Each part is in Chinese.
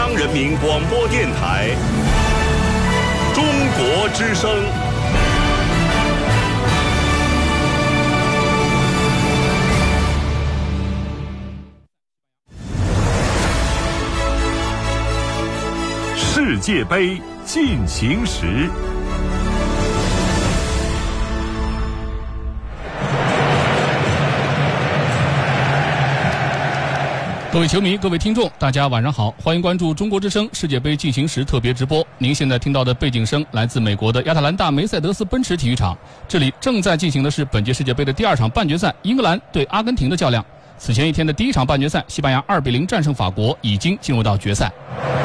央人民广播电台中国之声。世界杯进行时。 各位球迷，各位听众，大家晚上好，欢迎关注中国之声世界杯进行时特别直播。您现在听到的背景声来自美国的亚特兰大梅赛德斯奔驰体育场，这里正在进行的是本届世界杯的第二场半决赛，英格兰对阿根廷的较量。此前一天的第一场半决赛，西班牙2-0战胜法国，已经进入到决赛。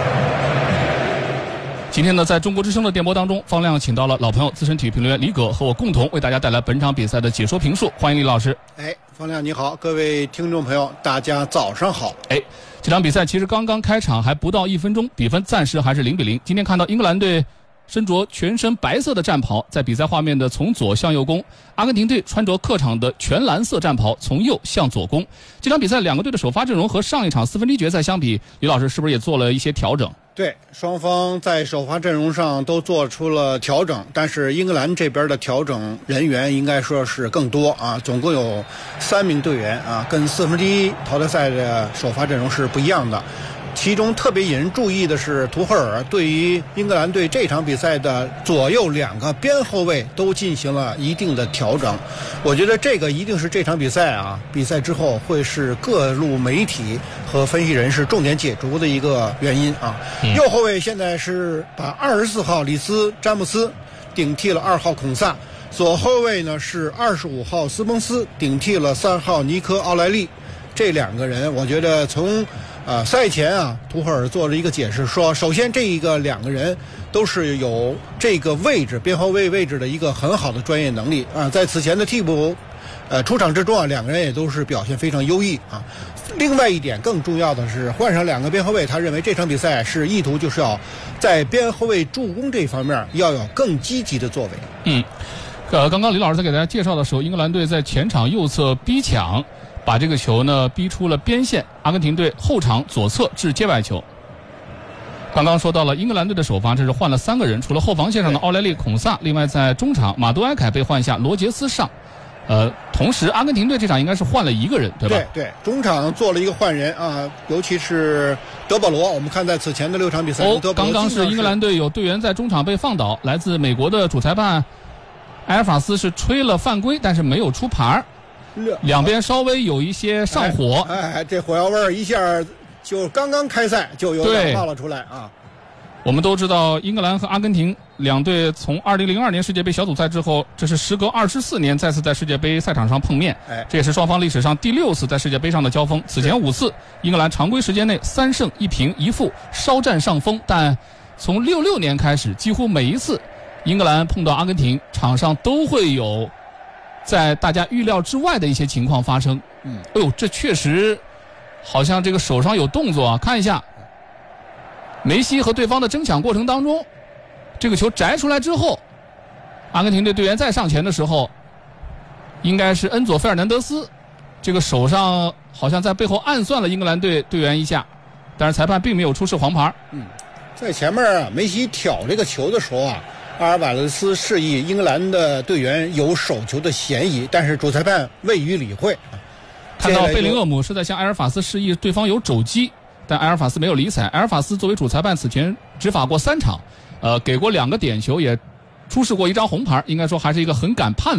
今天呢，在中国之声的电波当中，方亮请到了老朋友资深体育评论员李葛，和我共同为大家带来本场比赛的解说评述。欢迎李老师。 方亮你好，各位听众朋友，大家早上好。 这场比赛其实刚刚开场还不到1分钟，比分暂时还是0-0。今天看到英格兰队身着全身白色的战袍，在比赛画面的从左向右攻，阿根廷队穿着客场的全蓝色战袍，从右向左攻。这场比赛两个队的首发阵容和上一场4分之一决赛相比，李老师是不是也做了一些调整？ 对，双方在首发阵容上都做出了调整，但是英格兰这边的调整人员应该说是更多啊，总共有3名队员啊，跟4分之一淘汰赛的首发阵容是不一样的。其中特别引人注意的是，图赫尔对于英格兰队这场比赛的左右2个边后卫都进行了一定的调整。我觉得这个一定是这场比赛比赛之后会是各路媒体和分析人士重点解读的一个原因啊。右后卫现在是把24号里斯詹姆斯顶替了2号孔萨，左后卫呢是25号斯彭斯顶替了3号尼科奥莱利。这2个人，我觉得从赛前图赫尔做了一个解释，说首先这2个人都是有这个位置边后卫位置的一个很好的专业能力啊，在此前的替补出场之中2个人也都是表现非常优异啊。另外一点更重要的是，换上2个边后卫，他认为这场比赛是意图就是要在边后卫助攻这方面要有更积极的作为。 刚刚李老师在给大家介绍的时候，英格兰队在前场右侧逼抢，把这个球呢逼出了边线，阿根廷队后场左侧至界外球。刚刚说到了英格兰队的首发，这是换了3个人，除了后防线上的奥莱利、孔萨，另外在中场马杜埃凯被换下，罗杰斯上。同时阿根廷队这场应该是换了1个人，对吧？ 对，中场做了一个换人啊，尤其是德保罗，我们看在此前的6场比赛中， 刚刚是英格兰队有队员在中场被放倒，来自美国的主裁判埃尔法斯是吹了犯规，但是没有出牌，两边稍微有一些上火。 这火药味儿一下就刚刚开赛就有点冒了出来啊。 我们都知道，英格兰和阿根廷两队从2002年世界杯小组赛之后，这是时隔24年再次在世界杯赛场上碰面。这也是双方历史上第6次在世界杯上的交锋。此前5次，英格兰常规时间内3胜1平1负，稍占上风。但从66年开始，几乎每一次英格兰碰到阿根廷，场上都会有在大家预料之外的一些情况发生。这确实好像这个手上有动作啊！看一下。梅西和对方的争抢过程当中，这个球摘出来之后，阿根廷队队员再上前的时候，应该是恩佐·费尔南德斯，这个手上好像在背后暗算了英格兰队队员一下，但是裁判并没有出示黄牌。 在前面梅西挑这个球的时候阿尔瓦雷斯示意英格兰的队员有手球的嫌疑，但是主裁判未予理会。 看到贝林厄姆是在向埃尔法斯示意对方有肘击，但埃尔法斯没有理睬。埃尔法斯作为主裁判，此前执法过3场，给过2个点球，也出示过1张红牌，应该说还是一个很敢判